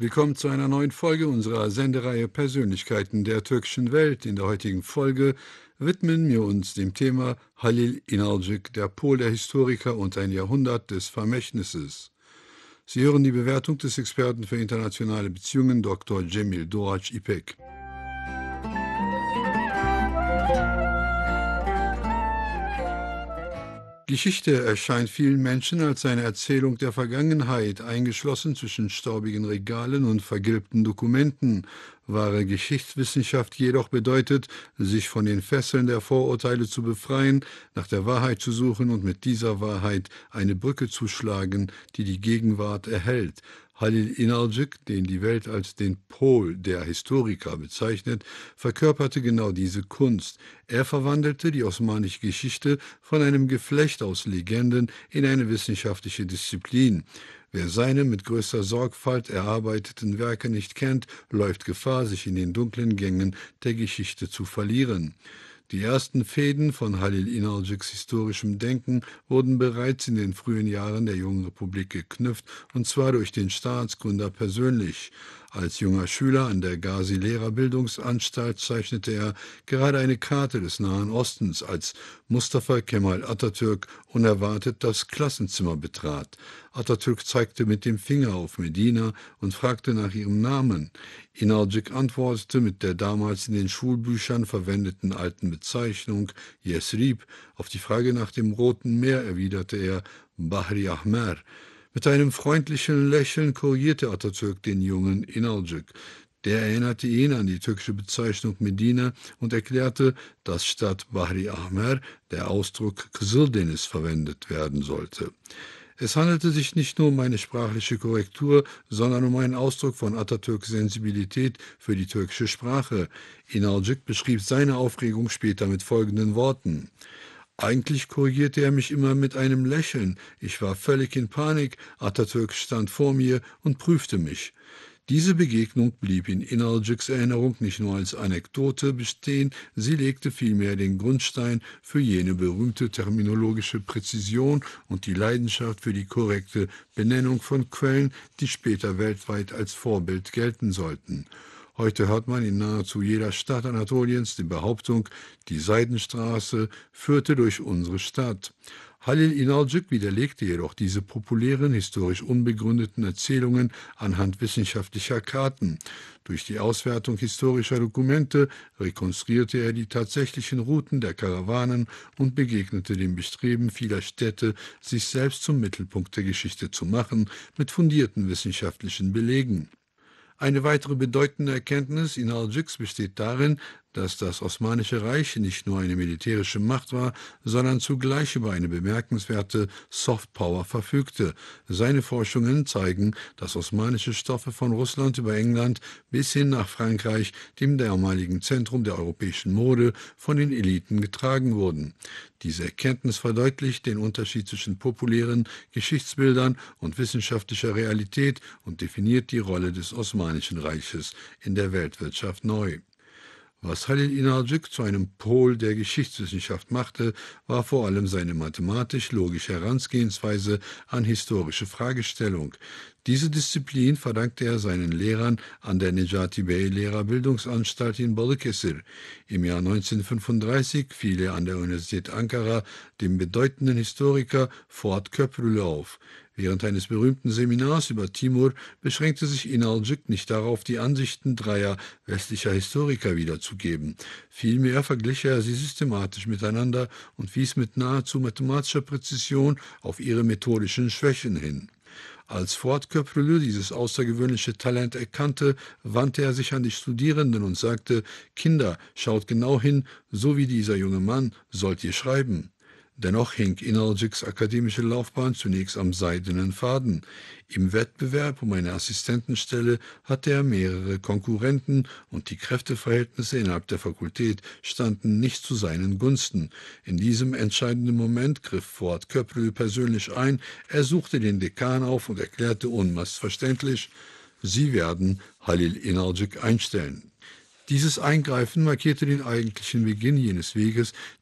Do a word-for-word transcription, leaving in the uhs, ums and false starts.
Willkommen zu einer neuen Folge unserer Sendereihe Persönlichkeiten der türkischen Welt. In der heutigen Folge widmen wir uns dem Thema Halil İnalcık, der Pol der Historiker und ein Jahrhundert des Vermächtnisses. Sie hören die Bewertung des Experten für internationale Beziehungen Doktor Cemil Doğaç İpek. Geschichte erscheint vielen Menschen als eine Erzählung der Vergangenheit, eingeschlossen zwischen staubigen Regalen und vergilbten Dokumenten. Wahre Geschichtswissenschaft jedoch bedeutet, sich von den Fesseln der Vorurteile zu befreien, nach der Wahrheit zu suchen und mit dieser Wahrheit eine Brücke zu schlagen, die die Gegenwart erhält. Halil İnalcık, den die Welt als den Pol der Historiker bezeichnet, verkörperte genau diese Kunst. Er verwandelte die osmanische Geschichte von einem Geflecht aus Legenden in eine wissenschaftliche Disziplin. Wer seine mit größter Sorgfalt erarbeiteten Werke nicht kennt, läuft Gefahr, sich in den dunklen Gängen der Geschichte zu verlieren. Die ersten Fäden von Halil İnalcıks historischem Denken wurden bereits in den frühen Jahren der jungen Republik geknüpft, und zwar durch den Staatsgründer persönlich. Als junger Schüler an der Gazi-Lehrerbildungsanstalt zeichnete er gerade eine Karte des Nahen Ostens, als Mustafa Kemal Atatürk unerwartet das Klassenzimmer betrat. Atatürk zeigte mit dem Finger auf Medina und fragte nach ihrem Namen. İnalcık antwortete mit der damals in den Schulbüchern verwendeten alten Bezeichnung Yesrib. Auf die Frage nach dem Roten Meer erwiderte er Bahri Ahmer. Mit einem freundlichen Lächeln korrigierte Atatürk den jungen İnalcık. Der erinnerte ihn an die türkische Bezeichnung Medina und erklärte, dass statt Bahri Ahmer der Ausdruck Kızıldeniz verwendet werden sollte. Es handelte sich nicht nur um eine sprachliche Korrektur, sondern um einen Ausdruck von Atatürks Sensibilität für die türkische Sprache. İnalcık beschrieb seine Aufregung später mit folgenden Worten: Eigentlich korrigierte er mich immer mit einem Lächeln. Ich war völlig in Panik. Atatürk stand vor mir und prüfte mich. Diese Begegnung blieb in İnalcıks Erinnerung nicht nur als Anekdote bestehen, sie legte vielmehr den Grundstein für jene berühmte terminologische Präzision und die Leidenschaft für die korrekte Benennung von Quellen, die später weltweit als Vorbild gelten sollten. Heute hört man in nahezu jeder Stadt Anatoliens die Behauptung, die Seidenstraße führte durch unsere Stadt. Halil İnalcık widerlegte jedoch diese populären, historisch unbegründeten Erzählungen anhand wissenschaftlicher Karten. Durch die Auswertung historischer Dokumente rekonstruierte er die tatsächlichen Routen der Karawanen und begegnete dem Bestreben vieler Städte, sich selbst zum Mittelpunkt der Geschichte zu machen, mit fundierten wissenschaftlichen Belegen. Eine weitere bedeutende Erkenntnis İnalcıks besteht darin, dass das Osmanische Reich nicht nur eine militärische Macht war, sondern zugleich über eine bemerkenswerte Softpower verfügte. Seine Forschungen zeigen, dass osmanische Stoffe von Russland über England bis hin nach Frankreich, dem damaligen Zentrum der europäischen Mode, von den Eliten getragen wurden. Diese Erkenntnis verdeutlicht den Unterschied zwischen populären Geschichtsbildern und wissenschaftlicher Realität und definiert die Rolle des Osmanischen Reiches in der Weltwirtschaft neu. Was Halil İnalcık zu einem Pol der Geschichtswissenschaft machte, war vor allem seine mathematisch-logische Herangehensweise an historische Fragestellung. Diese Disziplin verdankte er seinen Lehrern an der Necati Bey Lehrerbildungsanstalt in Balıkesir. Im Jahr neunzehnhundertfünfunddreißig fiel er an der Universität Ankara dem bedeutenden Historiker Fuat Köprülü auf. Während eines berühmten Seminars über Timur beschränkte sich İnalcık nicht darauf, die Ansichten dreier westlicher Historiker wiederzugeben. Vielmehr verglich er sie systematisch miteinander und wies mit nahezu mathematischer Präzision auf ihre methodischen Schwächen hin. Als Fuat Köprülü dieses außergewöhnliche Talent erkannte, wandte er sich an die Studierenden und sagte: Kinder, schaut genau hin, so wie dieser junge Mann sollt ihr schreiben. Dennoch hing İnalcıks akademische Laufbahn zunächst am seidenen Faden. Im Wettbewerb um eine Assistentenstelle hatte er mehrere Konkurrenten und die Kräfteverhältnisse innerhalb der Fakultät standen nicht zu seinen Gunsten. In diesem entscheidenden Moment griff Fuat Köprülü persönlich ein, er suchte den Dekan auf und erklärte unmissverständlich: Sie werden Halil İnalcık einstellen. Dieses Eingreifen markierte den eigentlichen Beginn jenes Weges,